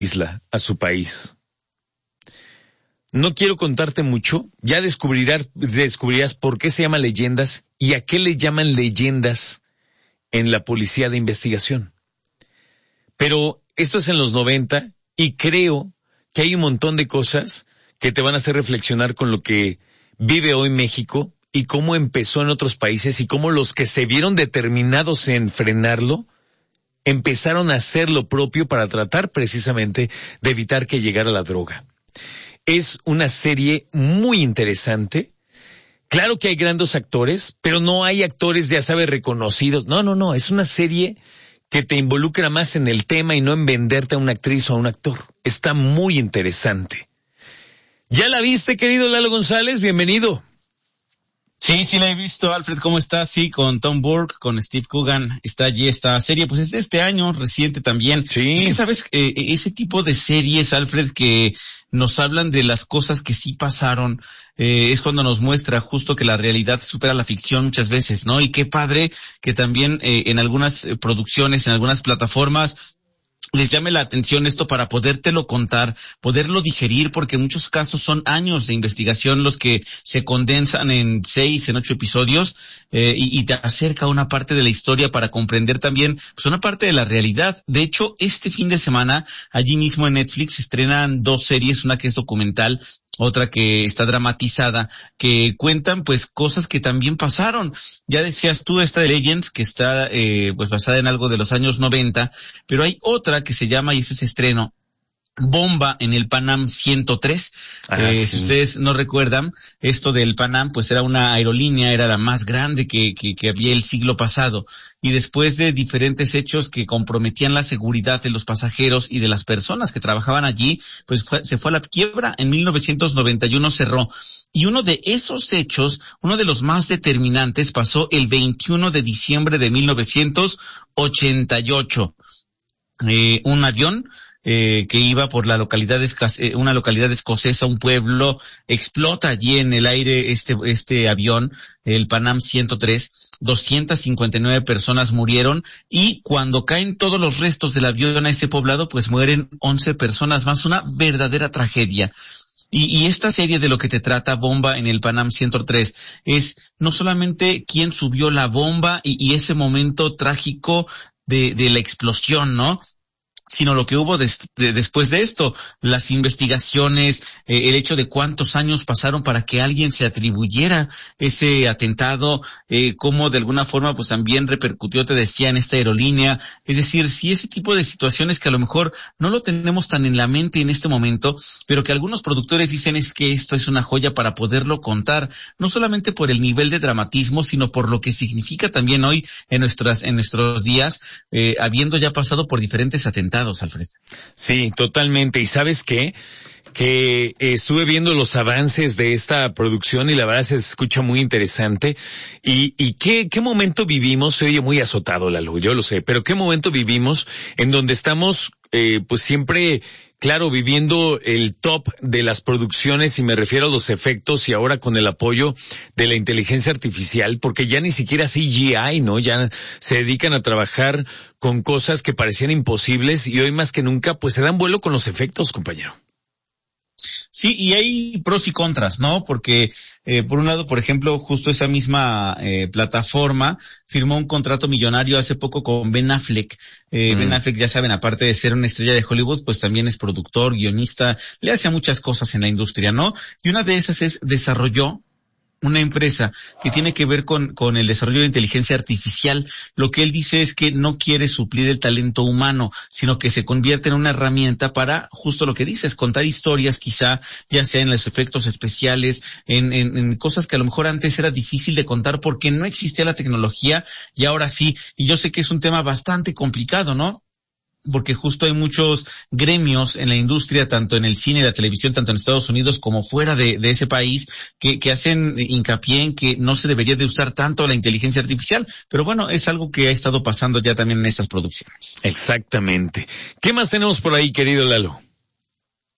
isla, a su país. No quiero contarte mucho, ya descubrirás por qué se llama leyendas y a qué le llaman leyendas en la policía de investigación. Pero esto es en los 90 y creo que hay un montón de cosas que te van a hacer reflexionar con lo que vive hoy México y cómo empezó en otros países y cómo los que se vieron determinados en frenarlo empezaron a hacer lo propio para tratar precisamente de evitar que llegara la droga. Es una serie muy interesante. Claro que hay grandes actores, pero no hay actores, ya sabes, reconocidos. No. Es una serie que te involucra más en el tema y no en venderte a una actriz o a un actor. Está muy interesante. ¿Ya la viste, querido Lalo González? Bienvenido. Sí la he visto, Alfred, ¿cómo estás? Sí, con Tom Burke, con Steve Coogan, está allí esta serie, pues es de este año, reciente también. Sí. Es que, ¿sabes? Ese tipo de series, Alfred, que nos hablan de las cosas que sí pasaron, es cuando nos muestra justo que la realidad supera la ficción muchas veces, ¿no? Y qué padre que también en algunas producciones, en algunas plataformas, les llame la atención esto para podértelo contar, poderlo digerir, porque en muchos casos son años de investigación los que se condensan en 6, en 8 episodios, y te acerca a una parte de la historia para comprender también, pues, una parte de la realidad. De hecho, este fin de semana, allí mismo en Netflix, se estrenan 2 series, una que es documental, otra que está dramatizada, que cuentan pues cosas que también pasaron. Ya decías tú esta de Legends, que está pues basada en algo de los años 90, pero hay otra que se llama, y ese es estreno, Bomba en el Pan Am 103. Sí. Si ustedes no recuerdan, esto del Pan Am, pues era una aerolínea, era la más grande que había el siglo pasado. Y después de diferentes hechos que comprometían la seguridad de los pasajeros y de las personas que trabajaban allí, pues se fue a la quiebra. En 1991 cerró. Y uno de esos hechos, uno de los más determinantes, pasó el 21 de diciembre de 1988. Un avión que iba por la localidad una localidad escocesa, un pueblo, explota allí en el aire este avión, el Pan Am 103, 259 personas murieron, y cuando caen todos los restos del avión a ese poblado, pues mueren 11 personas más, una verdadera tragedia. Y esta serie de lo que te trata, Bomba en el Pan Am 103, es no solamente quién subió la bomba y ese momento trágico de la explosión, ¿no?, sino lo que hubo después de esto, las investigaciones, el hecho de cuántos años pasaron para que alguien se atribuyera ese atentado, cómo de alguna forma pues también repercutió, te decía, en esta aerolínea. Es decir, si ese tipo de situaciones que a lo mejor no lo tenemos tan en la mente en este momento, pero que algunos productores dicen es que esto es una joya para poderlo contar, no solamente por el nivel de dramatismo, sino por lo que significa también hoy en nuestros días, habiendo ya pasado por diferentes atentados. Alfred. Sí, totalmente. ¿Y sabes qué? Que estuve viendo los avances de esta producción y la verdad se escucha muy interesante. Y qué momento vivimos, se oye muy azotado, Lalo, yo lo sé, pero qué momento vivimos en donde estamos pues siempre, claro, viviendo el top de las producciones, y me refiero a los efectos, y ahora con el apoyo de la inteligencia artificial, porque ya ni siquiera CGI, ¿no? Ya se dedican a trabajar con cosas que parecían imposibles, y hoy más que nunca pues se dan vuelo con los efectos, compañero. Sí, y hay pros y contras, ¿no? Porque, por un lado, por ejemplo, justo esa misma plataforma firmó un contrato millonario hace poco con Ben Affleck. Ben Affleck, ya saben, aparte de ser una estrella de Hollywood, pues también es productor, guionista, le hace muchas cosas en la industria, ¿no? Y una de esas desarrolló una empresa que tiene que ver con el desarrollo de inteligencia artificial. Lo que él dice es que no quiere suplir el talento humano, sino que se convierte en una herramienta para, justo lo que dices, contar historias, quizá, ya sea en los efectos especiales, en cosas que a lo mejor antes era difícil de contar porque no existía la tecnología, y ahora sí. Y yo sé que es un tema bastante complicado, ¿no? Porque justo hay muchos gremios en la industria, tanto en el cine y la televisión, tanto en Estados Unidos como fuera de ese país, que hacen hincapié en que no se debería de usar tanto la inteligencia artificial. Pero bueno, es algo que ha estado pasando ya también en estas producciones. Exactamente. ¿Qué más tenemos por ahí, querido Lalo?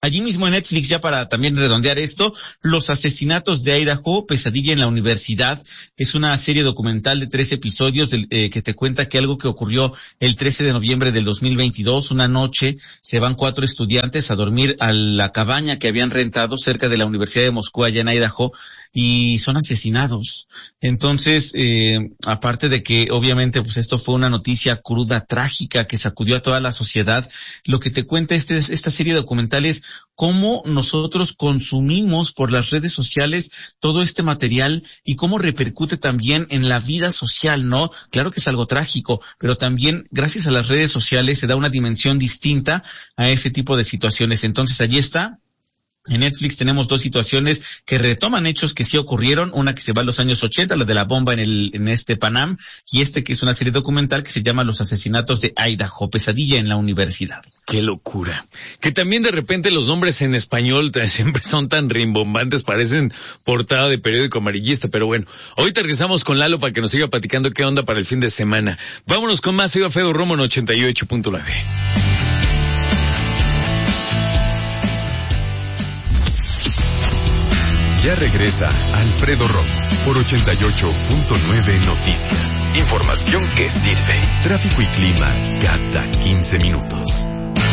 Allí mismo en Netflix, ya para también redondear esto, Los asesinatos de Idaho, pesadilla en la universidad. Es una serie documental de 3 episodios que te cuenta que algo que ocurrió el 13 de noviembre del 2022, una noche, se van 4 estudiantes a dormir a la cabaña que habían rentado cerca de la Universidad de Moscú, allá en Idaho, y son asesinados. Entonces, aparte de que obviamente pues esto fue una noticia cruda, trágica, que sacudió a toda la sociedad, lo que te cuenta esta serie documental es cómo nosotros consumimos por las redes sociales todo este material y cómo repercute también en la vida social, ¿no? Claro que es algo trágico, pero también gracias a las redes sociales se da una dimensión distinta a ese tipo de situaciones. Entonces, allí está. En Netflix tenemos 2 situaciones que retoman hechos que sí ocurrieron, una que se va a los años 80, la de la bomba en este Panam, y que es una serie documental que se llama Los asesinatos de Idaho, pesadilla en la universidad. ¡Qué locura! Que también de repente los nombres en español siempre son tan rimbombantes, parecen portada de periódico amarillista, pero bueno, ahorita regresamos con Lalo para que nos siga platicando qué onda para el fin de semana. Vámonos con más, soy Alfredo Romo en 88.9. Ya regresa Alfredo Romo por 88.9 Noticias. Información que sirve. Tráfico y clima cada 15 minutos.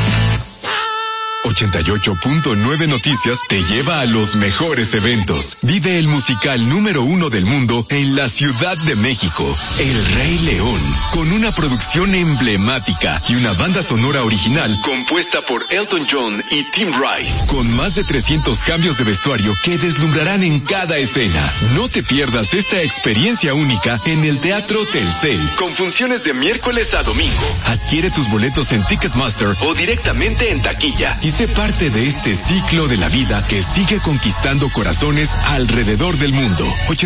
88.9 Noticias te lleva a los mejores eventos. Vive el musical número 1 del mundo en la Ciudad de México, El Rey León, con una producción emblemática y una banda sonora original compuesta por Elton John y Tim Rice, con más de 300 cambios de vestuario que deslumbrarán en cada escena. No te pierdas esta experiencia única en el Teatro Telcel, con funciones de miércoles a domingo. Adquiere tus boletos en Ticketmaster o directamente en taquilla y sé parte de este ciclo de la vida que sigue conquistando corazones alrededor del mundo.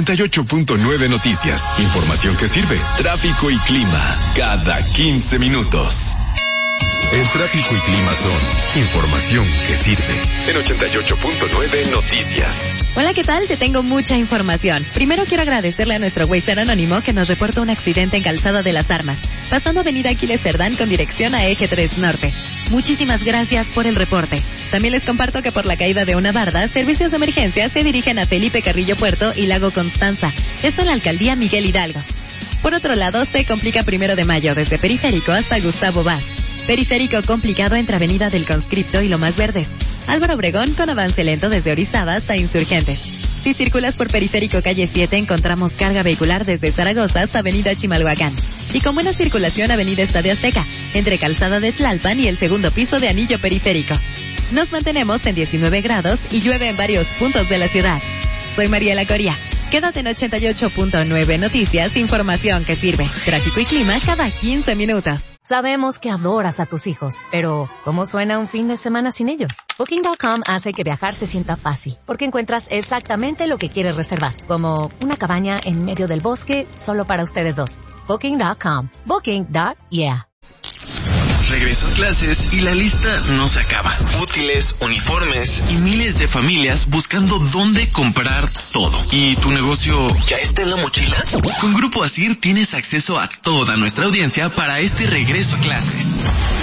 88.9 Noticias. Información que sirve. Tráfico y clima cada 15 minutos. El tráfico y clima son información que sirve. En 88.9 Noticias. Hola, ¿qué tal? Te tengo mucha información. Primero quiero agradecerle a nuestro Waze anónimo que nos reporta un accidente en Calzada de las Armas, pasando Avenida Aquiles Cerdán con dirección a Eje 3 Norte. Muchísimas gracias por el reporte. También les comparto que por la caída de una barda, servicios de emergencia se dirigen a Felipe Carrillo Puerto y Lago Constanza. Esto en la alcaldía Miguel Hidalgo. Por otro lado, se complica 1 de Mayo desde Periférico hasta Gustavo Vaz. Periférico complicado entre Avenida del Conscripto y Lomas Verdes. Álvaro Obregón con avance lento desde Orizaba hasta Insurgentes. Si circulas por Periférico calle 7 encontramos carga vehicular desde Zaragoza hasta Avenida Chimalhuacán. Y con buena circulación Avenida Estadio Azteca, entre Calzada de Tlalpan y el 2º piso de Anillo Periférico. Nos mantenemos en 19 grados y llueve en varios puntos de la ciudad. Soy Mariela Coria. Quédate en 88.9 Noticias, información que sirve. Tráfico y clima cada 15 minutos. Sabemos que adoras a tus hijos, pero ¿cómo suena un fin de semana sin ellos? Booking.com hace que viajar se sienta fácil, porque encuentras exactamente lo que quieres reservar, como una cabaña en medio del bosque solo para ustedes dos. Booking.com. Booking.yeah. Regreso a clases y la lista no se acaba. Útiles, uniformes y miles de familias buscando dónde comprar todo. ¿Y tu negocio ya está en la mochila? Con Grupo Asir tienes acceso a toda nuestra audiencia para este regreso a clases.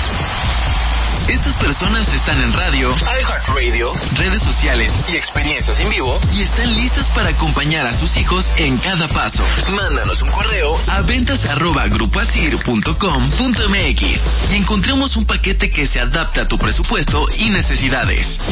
Estas personas están en radio, iHeartRadio, redes sociales y experiencias en vivo y están listas para acompañar a sus hijos en cada paso. Mándanos un correo a ventas@grupoasir.com.mx y encontremos un paquete que se adapte a tu presupuesto y necesidades.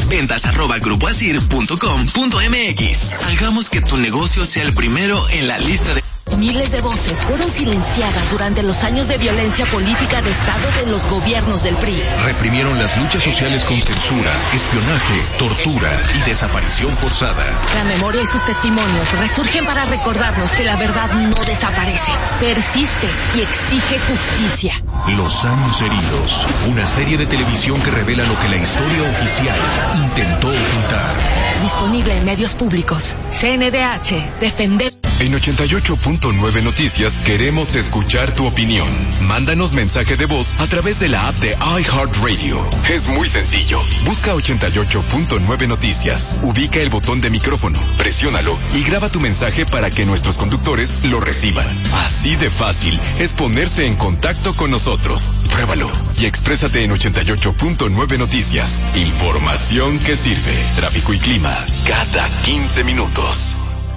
ventas@grupoasir.com.mx. Hagamos que tu negocio sea el primero en la lista de... Miles de voces fueron silenciadas durante los años de violencia política de Estado de los gobiernos del PRI. Reprimieron las luchas sociales con censura, espionaje, tortura y desaparición forzada. La memoria y sus testimonios resurgen para recordarnos que la verdad no desaparece, persiste y exige justicia. Los años heridos, una serie de televisión que revela lo que la historia oficial intentó ocultar. Disponible en medios públicos. CNDH, defender... En 88.9 Noticias queremos escuchar tu opinión. Mándanos mensaje de voz a través de la app de iHeartRadio. Es muy sencillo. Busca 88.9 Noticias. Ubica el botón de micrófono, presiónalo y graba tu mensaje para que nuestros conductores lo reciban. Así de fácil es ponerse en contacto con nosotros. Pruébalo y exprésate en 88.9 Noticias. Información que sirve. Tráfico y clima cada 15 minutos.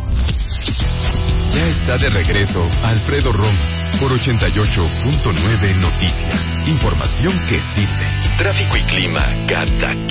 Ya está de regreso Alfredo Romo por 88.9 Noticias. Información que sirve. Tráfico y clima cada